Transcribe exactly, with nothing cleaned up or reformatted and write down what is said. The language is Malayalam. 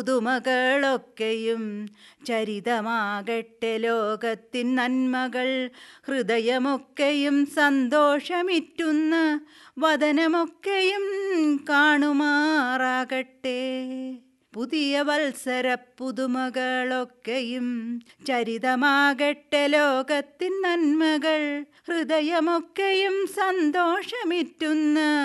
പുതുമകളൊക്കെയും ചരിതമാകട്ടെ ലോകത്തിൻ നന്മകൾ ഹൃദയമൊക്കെയും സന്തോഷമിറ്റുന്ന വദനമൊക്കെയും കാണുമാറാകട്ടെ. പുതിയ വത്സര പുതുമകളൊക്കെയും ചരിതമാകട്ടെ ലോകത്തിൻ നന്മകൾ ഹൃദയമൊക്കെയും സന്തോഷമിറ്റുന്ന